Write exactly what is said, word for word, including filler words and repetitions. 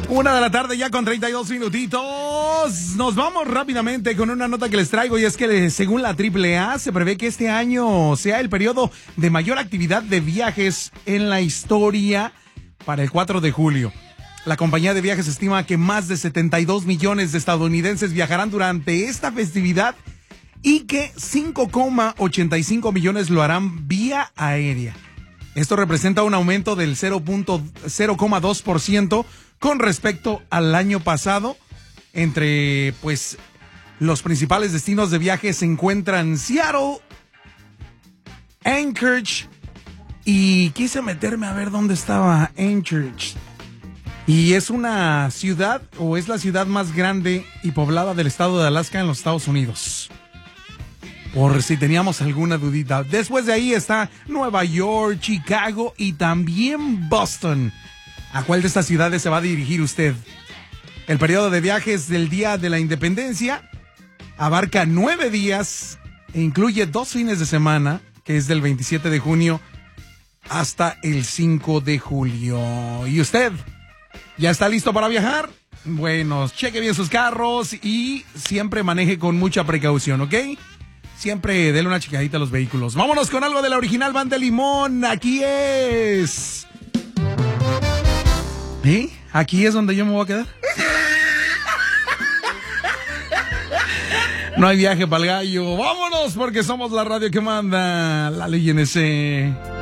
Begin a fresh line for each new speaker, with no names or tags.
Una de la tarde ya con treinta y dos minutitos. Nos vamos rápidamente con una nota que les traigo y es que según la triple A se prevé que este año sea el periodo de mayor actividad de viajes en la historia para el cuatro de julio. La compañía de viajes estima que más de setenta y dos millones de estadounidenses viajarán durante esta festividad y que cinco coma ochenta y cinco millones lo harán vía aérea. Esto representa un aumento del cero coma dos por ciento con respecto al año pasado. Entre pues los principales destinos de viaje se encuentran Seattle, Anchorage y quise meterme a ver dónde estaba Anchorage. Y es una ciudad o es la ciudad más grande y poblada del estado de Alaska en los Estados Unidos. Por si teníamos alguna dudita. Después de ahí está Nueva York, Chicago y también Boston. ¿A cuál de estas ciudades se va a dirigir usted? El periodo de viajes del Día de la Independencia abarca nueve días e incluye dos fines de semana, que es del veintisiete de junio hasta el cinco de julio. ¿Y usted ya está listo para viajar? Bueno, cheque bien sus carros y siempre maneje con mucha precaución, ¿ok? Siempre dele una checadita a los vehículos. Vámonos con algo de la original Banda Limón. Aquí es... ¿Eh? ¿Aquí es donde yo me voy a quedar? No hay viaje para el gallo. Vámonos porque somos la radio que manda la ley N C.